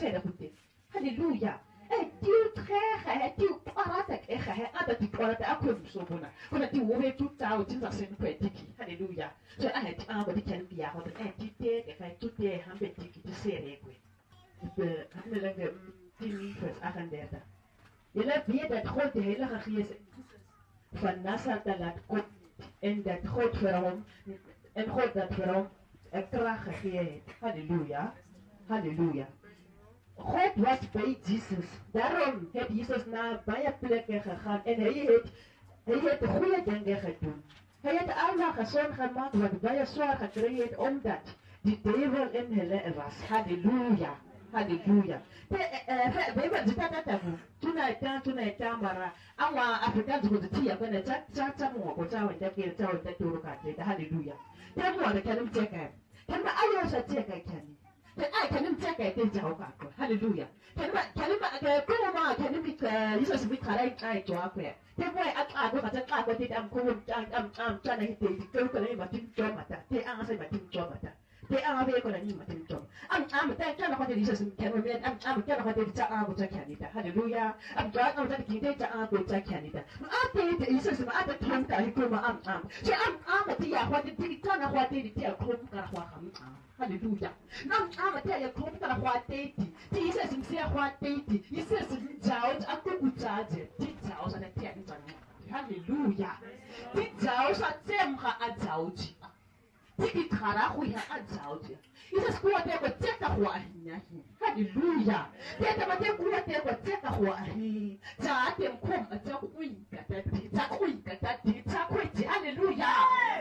sera kutte hallelujah tiu trege tiu parata ege ada ti parata akwe msobona kuna ti wowe tu tau tinza sen kwetiki hallelujah so ti aba di kan biya hoda ti te ege tu te hambe tiki ti sere kwe handelenge tini vers 38 Julle weet dat God die Heilige Gees van Nazareth kom en dat God vir hom en God dat vir hom 'n krag gegee het. Halleluja. Halleluja. God was by Jesus. Daarom het Jesus na baie plekke gegaan en hy het goeie dinge gedoen. Hy het almal gesond gemaak wat baie swaar gekry het omdat die duiwel in hulle was. Halleluja. Hallelujah. Beba zitata tunaita mara awa Afrikaans kuzitia kwene cha mwako chawe ndakile chawe ndakile kateka. Hallelujah. Tamu wale kanim teka. Kanima ayo sa teka kani. Kanim teka ite jao kako. Hallelujah. Kanima kuma kanim Jesus bikara ikai to akwe. Tamu wale ako kata tete amkumu chana hite ite kwa nima tim chomata. Te angasa ima tim chomata. Te ave ko na ni matin tom am ta kana ko Jesus kan me am kana ko ta abu ta kanita hallelujah am ta ta kite ta abu ta kanita te Jesus ma ta tom ta hikuma am so am ti ya ko ti kana ko ti ko ka ko hallelujah nam ta ya ko ka ko ti Jesus se ya ko ti Jesus jao aku jaje ti jao sa ta hallelujah ti jao sa temga a jao ji Tiki kara hui ha ajauje. Isa skuwa te ko teka huwa ahinya hi. Hallelujah. Teta ma te kuwa te ko teka huwa ahi. Ta te mkom a ta kui katati. Ta kui katati. Ta kui ti. Hallelujah.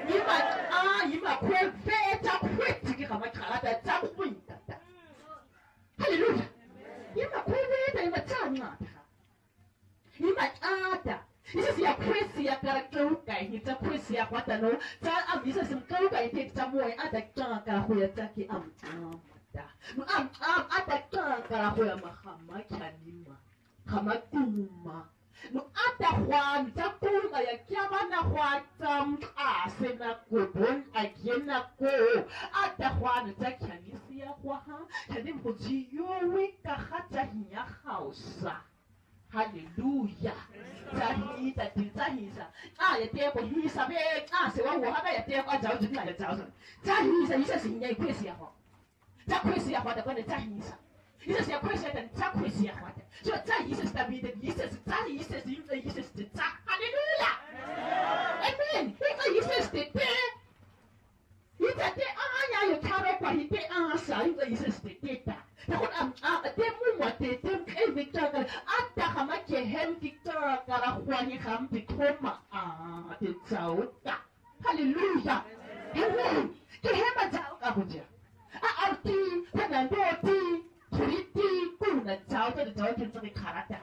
Ima kwe ve ta kui tiki kama karata. Ta kui katati. Hallelujah. Ima kwe ve ta ima ta ngata. Ima ata. Isa siya kwesi ya karakteruka hita kwesi ya kwatano ta amisa simkaruka hita tamoy atakta karahuya taki amta atakta karahuya mahama kanima kama kuma no atakwan takunga ya kyabana kwatam asena kodon agena ko atakwan takyanisia kwa kadim kujiyowe kahata hinya hausa Hallelujah. Tahisa. Ya te ko hisa be. Se wa wo haba ya te ko jawu jina ya jawu. Tahisa isa sinya ikwesi ya ho. Ta kwesi ya ho da kone tahisa. Isa siya kwesi ya ta kwesi ya ho. So tahisa sta bi de isa tahisa singa isa sta. Hallelujah. Amen. Isa sta te. Ita te ya yo taro kwa hite sa isa sta te ta. Takon te mu te Victor ata kama ke hem Victor kara kwani kam Victor te sauta hallelujah amen ke hema sauka kunja arti kana ndoti turiti kuna sauta de sauta te karata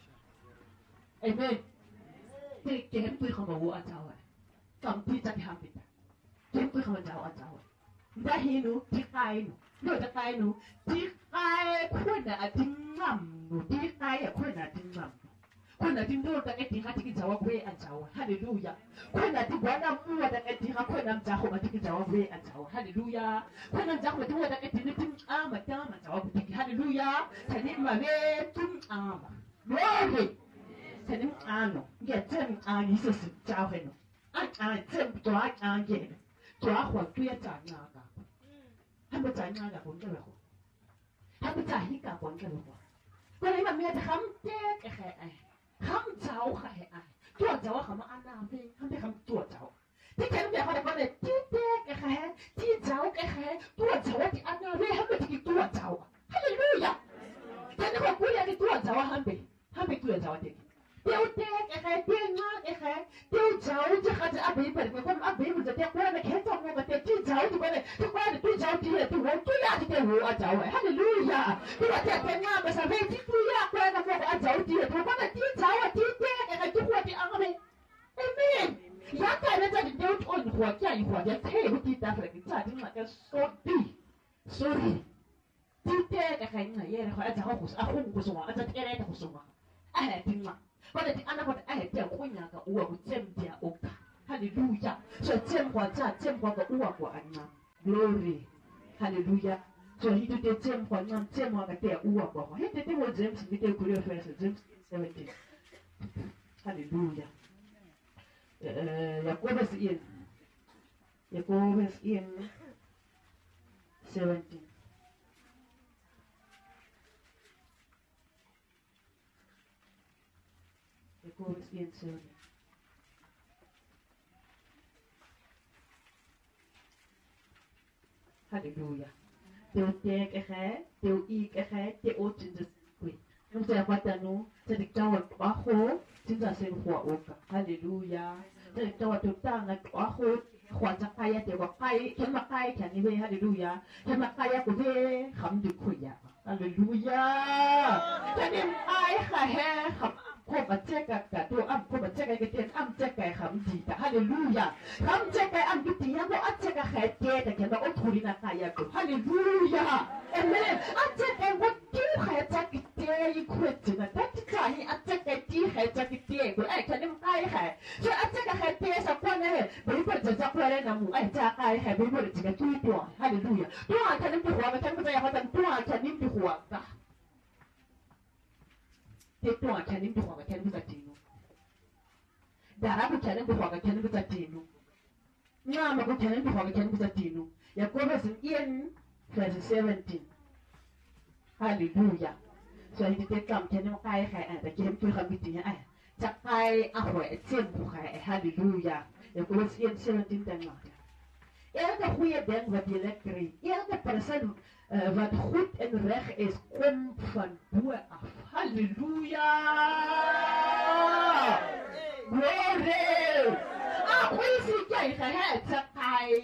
amen ke hem tu kama wo atawa kam ti ta hampita ke tu kama jawa atawa ndahinu tikainu no tikainu tikai kuna atingamu tikai kuna atingamu kuna tindo ta eti hati jawa kwe ajawa hallelujah kuna tibwana muwa ta eti hakuna mjaho matiki jawa kwe ajawa hallelujah kuna mjaho matuwa ta eti nitim ama tama jawa kutiki hallelujah tanima vetum ama glory tanim ano getem ani sisi jawa heno tem toa angene toa kwa tuya tanaka hamba tanaka kunjela ko hamba tahika kunjela ko kuna ima mia hamte kehe ham jauh kayak tua jauh sama anak hampir ham tua jauh. Di kan dia pada pada titik kayak ti jauh kayak tua jauh di anak hampir di tua jauh. Haleluya. Jadi kalau kuliah di tua jauh hampir tua jauh di. Dia udah kayak dia nggak kayak dia jauh jangan ada ibu berkumpul ibu jadi aku nak hebat mau mati ti jauh di mana tu mana tu jauh dia tu orang kuliah di dia jauh. Haleluya. Dia dia tengah bersama ti kuliah aku nak mau jauh dia tu mana ti jauh ti kayak tu kuat di angin. Amen. Ya kan ada di dia tu on kuat ya kuat dia teh kita lagi jadi macam sorry. Ti kayak ni ya aku khusus aku semua ada kira aku semua. Tinggal. Pada di anak pada dia punya ke uang jem dia oka. Haleluya. So jem kwa ke uang kwa anak. Glory. Haleluya. So he did the same for non same one that they are he did what James with the Korea first, James 17. Hallelujah. Jacobus in 17. Jacobus in 17. Hallelujah. Teu tek teu ik te o tinda kui. Nung sa kwata no, sa diktawa ako, tinda sa kuwa oka. Hallelujah. Sa diktawa tu tanga ako, kwata kaya te wakai, kema kaya kaniwe, hallelujah. Kema kaya kuwe, hamdi kuya. Hallelujah. Kanim ay kahe, ko ba cheka ka to am ko ba cheka ke ten am cheka hamdi ta. Hallelujah. Ham cheka am biti ya mo at cheka khate ta ke ba o thuri na kaya ko. Hallelujah. Amen. At cheka what do khata ki te yi kwet na ta ka hi at cheka ti khata ki te ko ai kanim ai kha. So at cheka khate sa ko na he bi ba ja ko le na mu ai ta kai he bi ba cheka tu to. Hallelujah. To an kanim bi huwa kan ba ya hatan to an kanim bi huwa ta. Te a kanin bi kwa kanin bi tinu da ra ku kanin bi kwa kanin bi tinu nya ma ku kanin bi kwa kanin bi tinu Jacobus in verse 17. Hallelujah. So he did come kanin kai kai da kem tu kham bi tin ai cha kai a hwe chen bu kai. Hallelujah. Jacobus in 17 dan ma elke goeie ding wat jy lekker kry, elke persoon wat goed en reg is, kom van bo af. Halleluja! Glory! Hoe is jy gehet, sakai?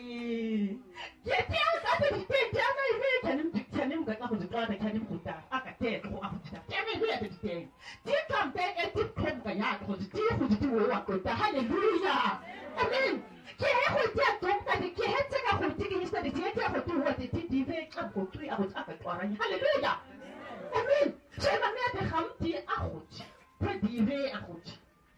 Jy tel dat die tent, jy weet, kan hom gaan goed praat, kan hom goed daar. Ek het dit af. Jy weet dit ding. Jy kan dit ek dit kom kan ja, goed. Jy goed doen wat goed. Halleluja! Amen. Jy goed jy kom dat jy het seker goed jy is dat jy het goed wat jy weet ek goed jy goed ek het. Halleluja! Amen. Jy maar net gaan jy goed. Wat jy weet ek goed.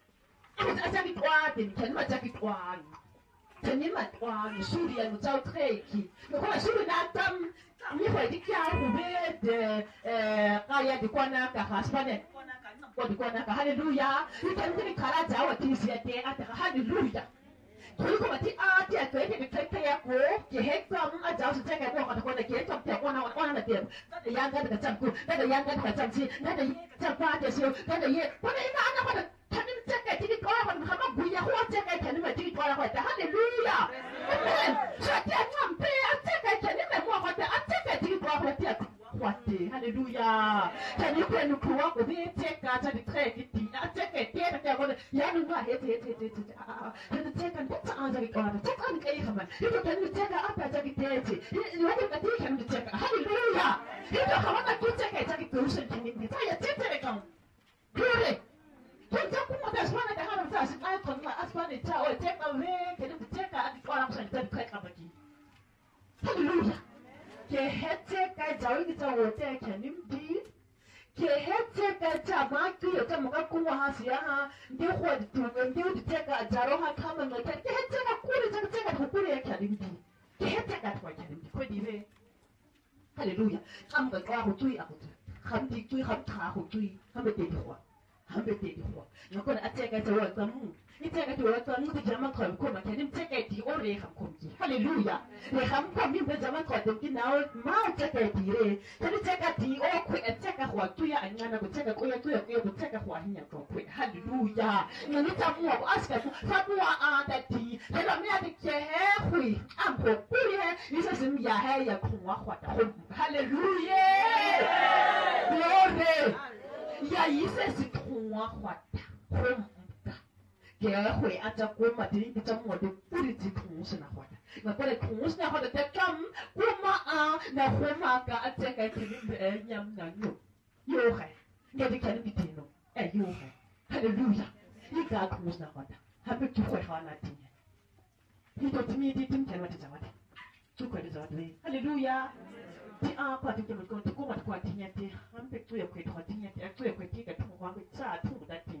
As ek kwaad en kan maar ek kwaad. Tani matwang suri ya mutau treki. Kwa suri na tam mi kwa dikia ubed kaya dikwana ka haspane. Kwa dikwana ka hallelujah. Ikanzini karaja wa tisi ya te ata hallelujah. Kuliko mati ati ya kwete kiteke yako kiheka aja usiteke kwa katakona kihecha mtia kwa na temu. Nada yanga dika chamku, nada yanga dika chamsi, nada chapate sio, nada ye. Kwa ina ana kwa kanin teke tiki kwa kama buya huwa teke kanin tiki kwa hallelujah. Amen. Shati ampe ateke kanin mwa kwa ateke tiki kwa kwate hallelujah. Can you pray nukuwa ko be teke ata dikreki ti ateke teke kwa yanu ma hete teke nta anja kwa teke an kai kama. Ito kan teke apa teke tete. Yote katiki kan teke hallelujah. Ito kama teke teke kuhusu kanin taya tete kan. Glory. Kita kuma da swana da haram ta shi ai kon ma asfani ta o take away ke da take a kwa ram san ta kai ka baki. Hallelujah. Ke hete ka jawi ta o te ke nim di. Ke hete ka ta ma ki ta mo ka kuma ha siya ha ndi ho di tu ndi di take a jaro ha kama no ke hete ka kuri ta take ka kuri ke nim di. Ke hete ka ta ke nim di ko di ve. Hallelujah. Am ga ka ho tui a ho. Kham di tui kham tha ho tui. Kham be te di ho. Hambe te ho. No kon ateka te wa tamu. Iteka te wa tamu te jama ko ko ma kenim teka ti ore kham kom ki. Hallelujah. Le kham kom mi be jama ko te ki na ma teka ti re. Te teka ti o ko ateka ho tu ya anyana ko teka ko ya tu ya ko teka ho hinya ko ko. Hallelujah. No ni tamu ko aska fa ko a ta ti. Te la mi ati ke he hui. Am ko ku ye. Isa sim ya he ya ko wa khwata. Hallelujah. Glory. Ya yise sithuwa khwata khomka ke hwe ata koma ti ta mo de puri ti khusna khwata na pore khusna khwata te kam kuma a na khoma ka ate ka ti nyam na no yo kha ke de kan bitino yo kha hallelujah ni ka khusna khwata hape ki khwe khana ti ni to ti mi ti tin kan wata zawadi tu ko de zawadi hallelujah ti a kwa ti ke mo ko ko ma kwa ti nyate ampe tu ya kwetwa ti nyate tu ya kwetika tu kwa cha tu da ti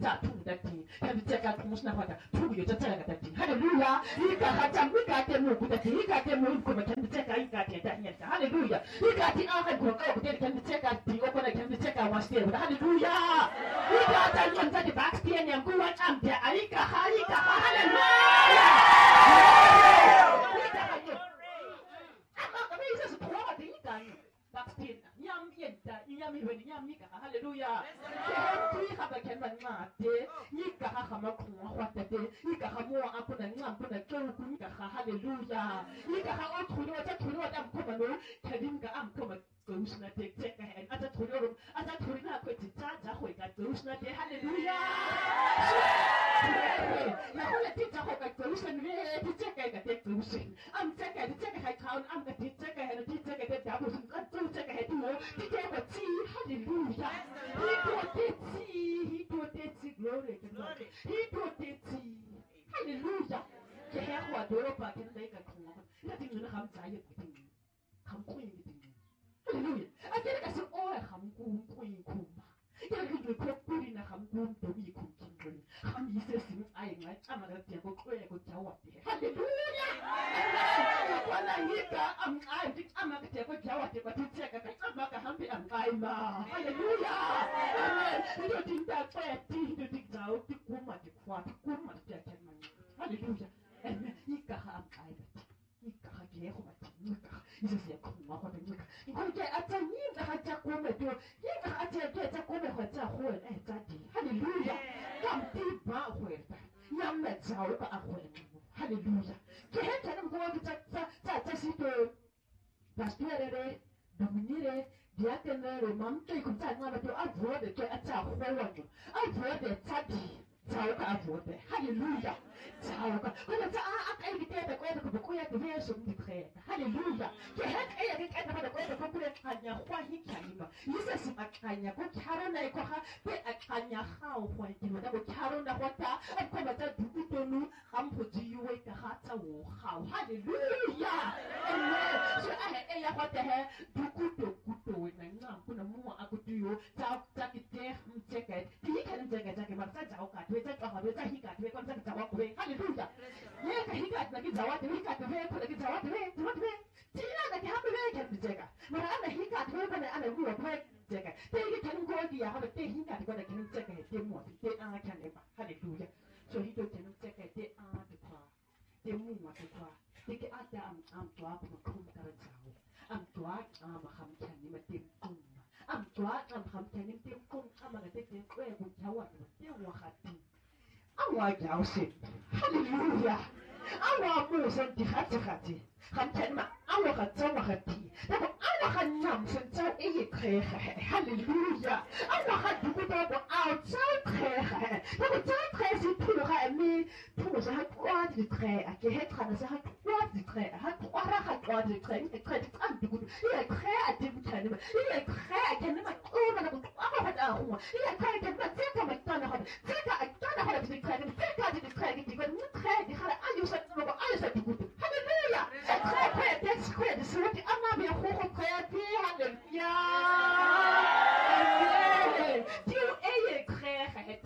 ya biteka kumusna kwata tu yo tsala ka ti hallelujah ika hata mika te mu ku ti ika te mu ko ma kan biteka ika te da nyate hallelujah You got the other go go get can check out the open can check out one step. Hallelujah. You got that one that the back stay and go watch am there. Alika halika hallelujah. Jesus kwa the itan. Back stay. Yam yenta yam when yam nika hallelujah. You have a can man de. Nika ha ma ko what de. Nika ha mo akuna ngam kuna ko nika hallelujah. Nika ha o tuno ta tuno am kuma no kadinga am kuma Gosna take ahead. At a tuno at a turina quit it ta ho got Gosna de hallelujah. Now let it talk about Gosna to check I got it Gosin. I'm check I count I'm the take ahead and take a double and don't take ahead to more to take a tea hallelujah. He put it glory to God. He put it hallelujah. To have what Europa can make a call. Nothing will come tired with him. Come queen with him. Hallelujah. I think I said, oh, I'm going queen kumba. You know, you could put in a hamgoon to be cooking. Ham says, I might, I'm a devil, queer, good tower. Hallelujah. I'm a devil, tower, but you check I'm not a happy and I'm hallelujah. You don't think that fair thing to dig out the woman, the quad, woman, hallelujah. And you can have Jesus ya kuma kwa nika. Ngoja hata nyinga hata kume tu. Nyinga hata kume hata huwe tadi. Hallelujah. Kamtiba huweta. Nyama zao ka huweta. Hallelujah. Keheta mkoa kita sito. Pastorere, dominire, diakenere, mamto ikuta ngama tu avoide to ata huwe. Avoide tadi. Zauka avoide. Hallelujah. Zauka. Kuna ta akaikitea kwa kubukuya kuveso mdikhe. Hallelujah. Kehet ayakikata kwa kubukuya kanya kwa hikalima. Jesus akanya kwa karona ikoha pe akanya hao kwa kino na karona hota akoma ta dubutonu ampojiwe ka hata wo hao. Hallelujah. Amen. So aya hota he dukuto we na kuna muwa akutuyo ta kite mteke. Tikana mteke mata zauka. Hallelujah. Yeah, he got like it's a what we got the way, put it out the way, what way. Tina, like you have the way, can be taken. But he got the way, and a real play taken. They can go the other day, he got what I can take a day more. They are can ever. Hallelujah. So he don't take a day on the car. They move what the car. They get out there, I'm drop of a cool current. I'm drop, I'm a ham can him a dim coon. I'm drop, I'm ham can him dim coon. I'm going to take the way with Jawa. They were happy. I want you to hallelujah. I want more than the Hatati. Hantema, I want a Tawahati. I want Nam Santa Eke. Hallelujah. I want to put up outside prayer. There was time crazy to me. Pose had what the prayer. I can't have what the prayer. Had the prayer. The credit and the good. He had prayer. I didn't tell him. He had prayer. I can never over the hour. He had prayer. I can never take a McDonald. Take a the credit. Take out the credit. You got no credit. I use it. I said the good. Hallelujah. Prayer. That's credit. So I'm not a whole prayer. Hallelujah. Tu es frère.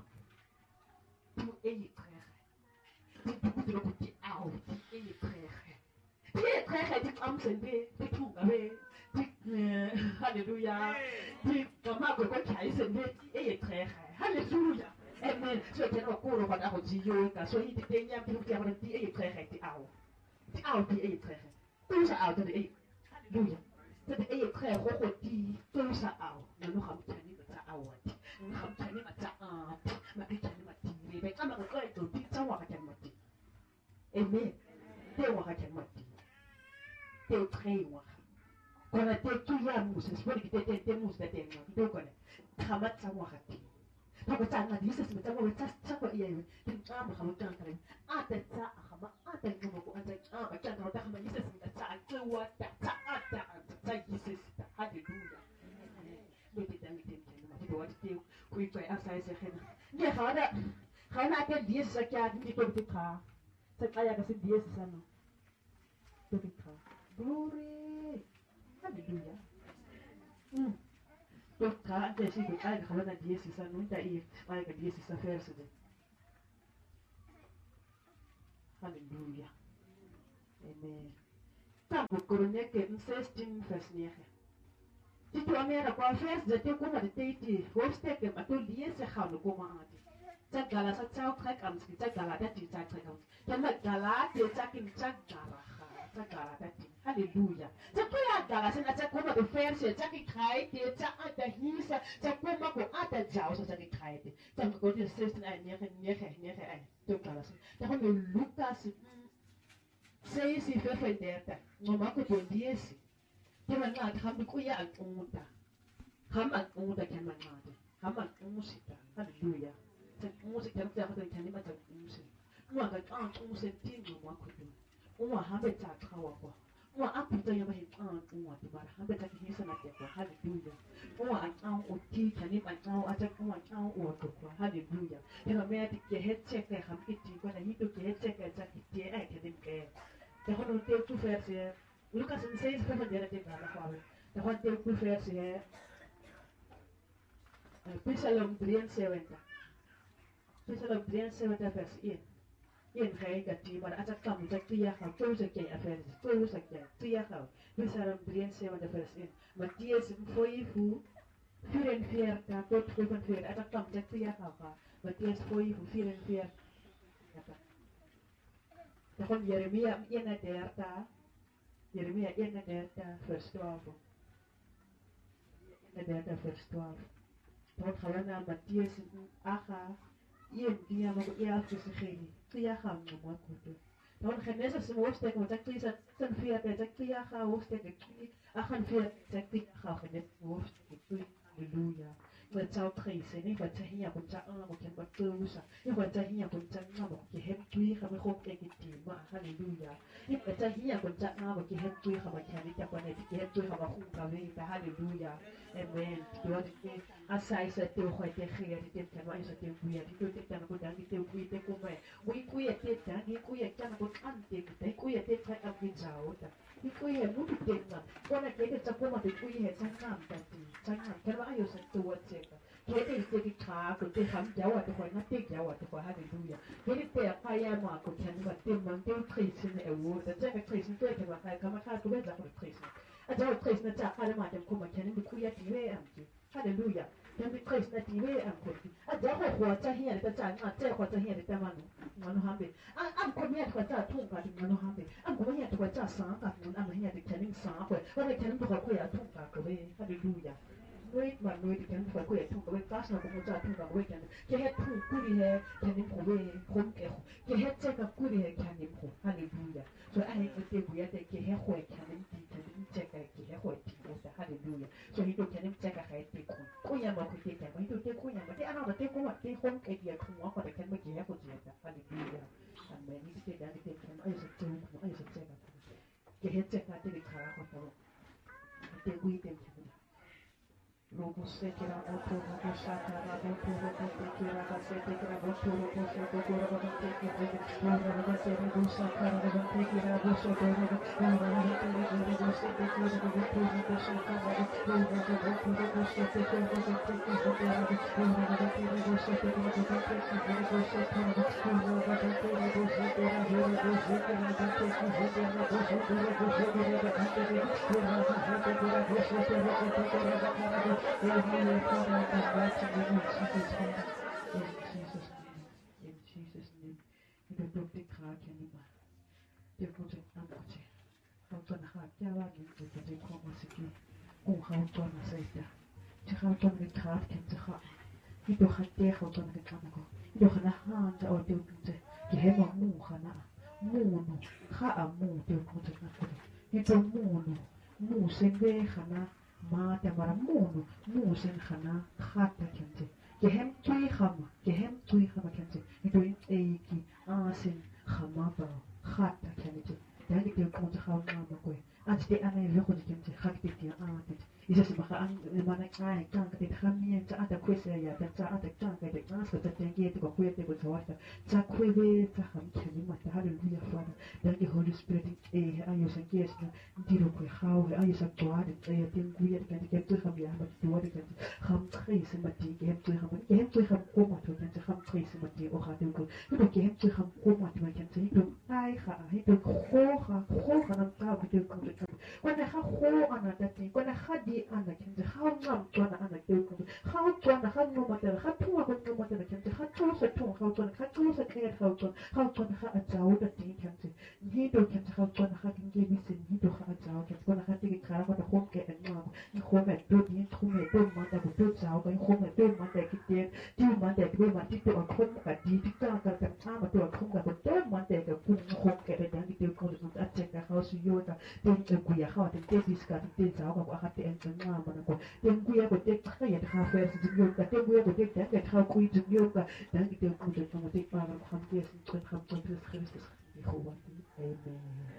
Tu es frère. Tu es out. Tu es frère. Tu es frère. Tu am sende. Tu tout gavé. Hallelujah. Tu comment quoi qui sende. Tu es frère. Hallelujah. Amen. So tu no ko ro ba ko ji yo ka so hi te nya pi ti aba ti e frère ti out. Ti out ti e frère. Tu sa out ti e. Hallelujah. Dat de frère ho ti tu sa out. Na no ham tani ta out. Ham tani ma ta out. Ma ti tani ma ti. Be kama ko to ti ta wa ka ma ti. Amen. Te wa ka ma ti. Te frère wa. Kona te tu ya musa, spori ki te musa te no. Do kona. Kama ta wa ka ti. Papa tanga di sa sa wa ta ko iya yo. Ti ama kama tanga kare. Ata ta kama ata ko ko ata ama ta ta kama di sa sa ta ta wa ta ta ata ta di sa. Hallelujah. Do te tanga te ma ti do te ku i asa sa khena. Ni khana ke di sa kya di to ti kha. Sa kaya ka si di sa no. To ti kha. Glory. Hallelujah. Donc, antes de que haya jalada 10 y sa nunca y vaya que 10 y sa verse de. Hallelujah. Amen. Tambo koroneke 16 vers 9. Titu amera kwa vers de te kuma de teiti hosteke matulie se khanu kuma ati. Tagala sa chau trek amski tagala dati sa trek amski. Kama gala te takin tagala tagala dati. Hallelujah. Takuya gala sina takuma de vers taki kraite ta ata hisa takuma ko ata jau sa taki kraite. Tambo ko de 16 ay nege ay. Tagala sa. Takuma Lucas 6 vers 30. Mama ko bondiesi. Kama ngati hambi kuya al'umuda. Ham al'umuda kama ngati. Ham al'umusita. Hallelujah. Musik kan kita kata kan macam musik. Mua kan musik tinggi mua kudu. Mua hambe tak kawa ko. Mua apa tu yang bahin mua tu bar hambe tak hisa nak ko. Hallelujah. Mua ang uti kan ni macam aja mua ang uat ko. Hallelujah. Yang mereka ke head check ke ham iti ko na hidup ke head check ke tak iti kan ni ke. Dah kalau tu tu versi Lucas 6 vers dia ada kata apa? Dah tu versi Psalm 73. Psalm 73 vers 1. In rei gati bar aja kamu jak tia kau tu sakya afers tu sakya tia kau. Psalm 73 vers 1. Matias foi fu 44 tot 45 aja kamu jak tia kau ka. Matias foi fu 44 kata. Tahun Yeremia ina derta vers 12. Ina derta vers 12. Tahun khalana Matias aka Ien dia mau ia fisikini, dia ham mau kudu. Tahun khenesa semua stek mau cak tuh sen fiat cak dia kau stek kini akan fiat cak dia kau khenes semua stek itu haleluya. Macam krisis ni macam hiya pun cak mungkin betul sah. Ini macam hiya pun cak mungkin hentui kami kau kekiti mah haleluya. Ini macam hiya pun cak mungkin hentui kami kami tak pernah hentui kami kau kami haleluya. Amen. Tuhan itu asal satu kau terkhiar itu kan wajib satu kuya itu kan aku dah itu kuya itu kumai. Kuya itu kan kuya kan aku antik. Kuya itu kan aku jauh dah. Kuya muda dengar. Kau nak kita cakap macam kuya jangan tadi. Jangan. Kerana ayo satu wajib. Kita itu kita aku terham jauh tu kau nak jauh tu kau haleluya. Kita apa yang mau aku kan buat teman krisis ni awal. Jadi krisis tu kan kamu kau betul aku krisis. Aja krisis na cak ada macam kau macam ni kuya tiwe amci. Haleluya. Dan krisis na tiwe amci. Aja kau kuaca hiya kita cak aja kuaca hiya kita manu hambe. Am kau ni aku cak tungkat manu hambe. Am kau ni aku cak sangkat manu hiya kita ni sangkat. Kalau kita ni kau kuya tungkat kau haleluya. Wait, man, wait, kan for quick to go fast now go to the weekend. You had two goody hair, can you home? You had take a goody hair, can you hallelujah. So I think we had take a hair white, can you check a hair white, hallelujah. So he don't can check a hair take Kuya Maki, he don't take Kuya, but they are not take what they home cake here to walk on the can make a hair for hallelujah. And when he said that they can I said to I said check. You had check out the car of the we them. Robo sekira oto robo shaka robo robo sekira sekira robo robo sekira robo sekira robo sekira shaka robo sekira robo sekira robo sekira robo shaka robo sekira In Jesus' name, we don't take heart anymore. They put it on the chair. How to have Java, you can take home a city. Oh, how to say that. To how to make heart can to heart. You don't have there how to make Canada. You don't have a hand or do you have a moo, Hana. Moon, ha a moo, you put it on. You don't moo, send there, Hana. Ma tamara munu musin khana khata kente gehem tui khama kente idoin eiki asin khama ba khata kente dagi te konta khama ma ko ati ane veko kente khakti ti atit isa se baka an mana kai kan te khami ta ata kwese ya ta ata kan ka te nas ka te ngi te ko kwete ko tawata ta kwebe ta kham kene ma ta hallelujah father dagi holy spirit ayo sa kiesna ndiro kwe khawe ayisa twade tsaye tenguya kanti kemtu khamya ma twade kanti kham tkhise mati kemtu kham koma to kanti kham tkhise mati o khade ko to kemtu kham koma to kanti to ai kha hi to kho nam ta ko to ko kwana kha kho ana dati kwana khadi ana kanti kha ngam twana ana to ko kha twana kha no mata kha tuwa ko no mata kanti kha tuwa sa tuwa kha twana kha tuwa sa kha twana kha atsaw dati kanti ni to kanti kha twana kha kinge bisin ni to kha atsaw kanti kwana kha tiki khara ko to khom ke anwa ni khome to ni khome to mata ko to tsaw ko khome to mata ki te ti mata ko ma ti to khom ka ti ta ka ta ma to khom ka ko to mata ka ku khom ke de ni to ko to atse ka kha su yo ta te ku ya kha te dis ka te tsaw ka kha te en twa ma na ko te ku ya ko te kha ya kha fa su yo ka te ku ya ko te ta ka kha ku ju yo ka dan ki te ku to ma te pa kham te sin kham to Christus ni kho wa amen